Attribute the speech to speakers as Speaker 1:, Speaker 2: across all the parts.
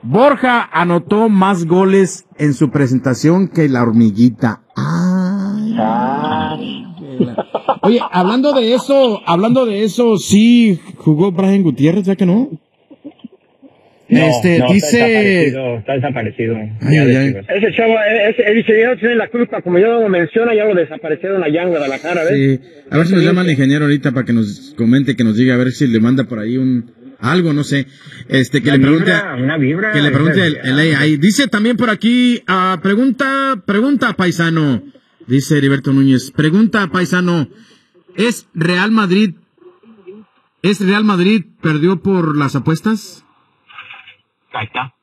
Speaker 1: Borja anotó más goles en su presentación que la hormiguita. Ay. Oye, hablando de eso, sí jugó Brian Gutiérrez, ¿ya que no?
Speaker 2: No,
Speaker 1: dice...
Speaker 2: Está desaparecido.
Speaker 1: Ay.
Speaker 2: Ese chavo, el ingeniero tiene la culpa, como ya lo menciona, ya lo desaparecieron allá en Guadalajara, ¿ves?
Speaker 1: Sí, a ver si nos llama el ingeniero ahorita para que nos comente, que nos diga, a ver si le manda por ahí algo, no sé, que le pregunte,
Speaker 2: una vibra,
Speaker 1: que le pregunte el AI. Dice también por aquí, pregunta paisano, dice Heriberto Núñez, pregunta paisano, ¿es Real Madrid perdió por las apuestas?
Speaker 2: Ahí está.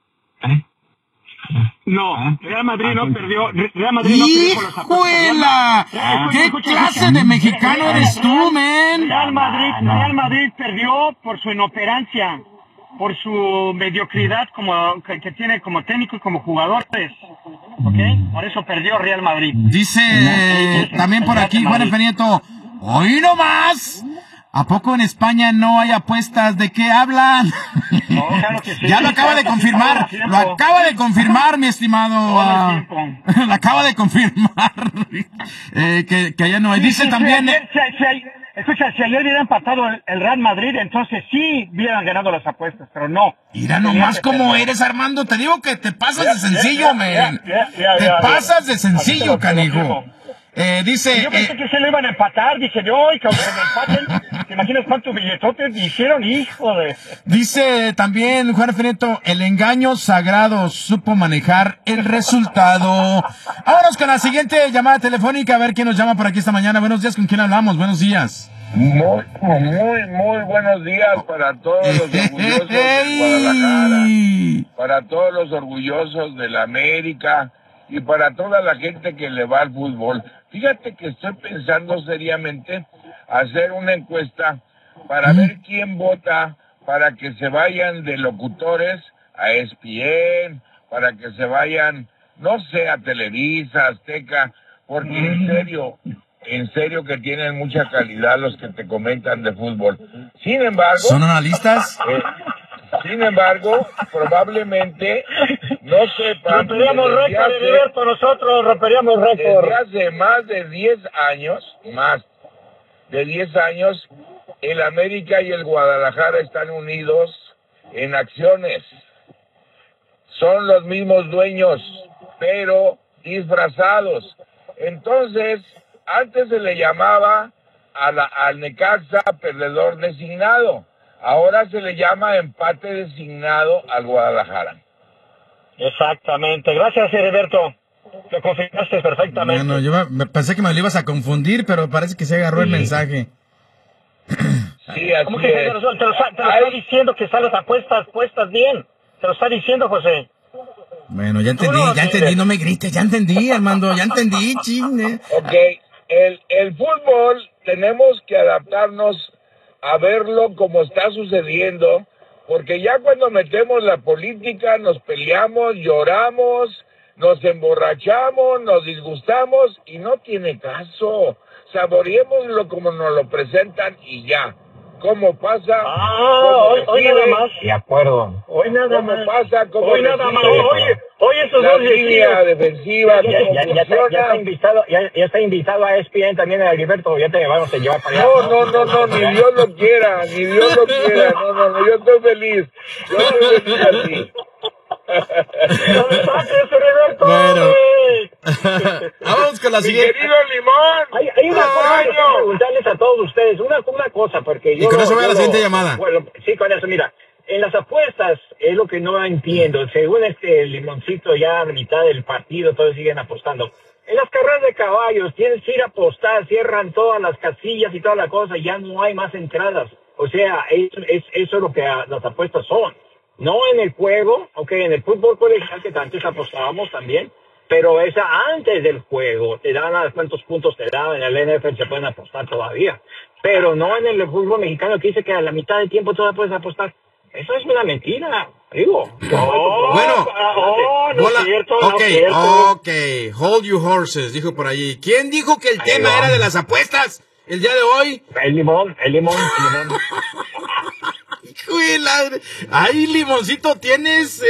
Speaker 2: No, Real Madrid no perdió. Real Madrid no perdió por las apuestas.
Speaker 1: ¡Hijuela! ¿Qué clase de mexicano eres tú, men?
Speaker 2: Real Madrid perdió por su inoperancia, por su mediocridad que tiene como técnico y como jugadores. ¿Ok? Por eso perdió Real Madrid.
Speaker 1: Dice también por aquí Juan F. Nieto, ¡hoy no más! ¿A poco en España no hay apuestas? ¿De qué hablan?
Speaker 2: No, claro que sí.
Speaker 1: Ya lo acaba de confirmar. Lo acaba de confirmar, mi estimado. Lo acaba de confirmar. Que allá no hay. Dice también...
Speaker 2: Escucha, si ayer hubiera empatado el Real Madrid, entonces sí hubieran ganado las apuestas, pero no.
Speaker 1: Mira nomás cómo eres, Armando. Te digo que te pasas de sencillo, men. Te pasas de sencillo, canijo. Dice...
Speaker 2: Yo pensé que se lo iban a empatar, dije yo, y que aunque me empaten, ¿te imaginas cuántos billetotes hicieron, hijo de...?
Speaker 1: Dice también Juan F. Nieto, el engaño sagrado supo manejar el resultado. Vámonos con la siguiente llamada telefónica, a ver quién nos llama por aquí esta mañana. Buenos días, ¿con quién hablamos? Buenos días.
Speaker 3: Muy buenos días para todos los orgullosos de Guadalajara, para todos los orgullosos de la América y para toda la gente que le va al fútbol. Fíjate que estoy pensando seriamente hacer una encuesta para ver quién vota para que se vayan de locutores a ESPN, para que se vayan, no sé, a Televisa, Azteca, porque en serio que tienen mucha calidad los que te comentan de fútbol. Sin embargo...
Speaker 1: ¿Son analistas?
Speaker 3: Sin embargo, probablemente no sepan...
Speaker 2: Romperíamos récord, Heriberto, nosotros romperíamos récord.
Speaker 3: Desde hace más de 10 años, el América y el Guadalajara están unidos en acciones. Son los mismos dueños, pero disfrazados. Entonces, antes se le llamaba al Necaxa perdedor designado. Ahora se le llama empate designado al Guadalajara.
Speaker 2: Exactamente. Gracias, Heriberto. Lo confirmaste perfectamente.
Speaker 1: Bueno, yo pensé que me lo ibas a confundir, pero parece que se agarró el mensaje.
Speaker 3: Sí, así
Speaker 2: ¿Cómo que te lo está diciendo que están las apuestas puestas bien? Te lo está diciendo, José.
Speaker 1: Bueno, ya entendí, no me grites, ya entendí, Armando, ya entendí, chingue.
Speaker 3: Ok, el fútbol tenemos que adaptarnos a verlo como está sucediendo, porque ya cuando metemos la política nos peleamos, lloramos, nos emborrachamos, nos disgustamos y no tiene caso. Saboreémoslo como nos lo presentan y ya. ¿Cómo pasa?
Speaker 2: Hoy nada más.
Speaker 3: De acuerdo.
Speaker 2: Hoy nada más.
Speaker 3: ¿Cómo pasa?
Speaker 2: Hoy nada más. Hoy esos
Speaker 3: la
Speaker 2: dos
Speaker 3: línea defensiva.
Speaker 2: Ya está invitado a ESPN también, a Heriberto. Ya te vamos a llevar para allá.
Speaker 3: No, ni Dios lo quiera, No, yo estoy feliz. Yo estoy feliz así.
Speaker 1: Bueno, vamos con la siguiente.
Speaker 3: Querido Limón,
Speaker 2: Hay una cosa que quiero preguntarles a todos ustedes, una cosa, porque yo...
Speaker 1: Y con eso voy a la siguiente llamada.
Speaker 2: Bueno, sí, con eso, mira, en las apuestas es lo que no entiendo, según Limoncito ya a mitad del partido todos siguen apostando. En las carreras de caballos tienes que ir a apostar, cierran todas las casillas y toda la cosa, ya no hay más entradas. O sea, eso es lo que las apuestas son. No en el juego, en el fútbol colegial que antes apostábamos también, pero esa antes del juego, te dan a cuántos puntos te dan, en el NFL se pueden apostar todavía, pero no en el fútbol mexicano que dice que a la mitad del tiempo todavía puedes apostar. Eso es una mentira, digo.
Speaker 1: Bueno,
Speaker 2: no es cierto,
Speaker 1: ok, hold your horses, dijo por allí. ¿Quién dijo que el tema era de las apuestas el día de hoy?
Speaker 2: El limón.
Speaker 1: Ay, Limoncito, tienes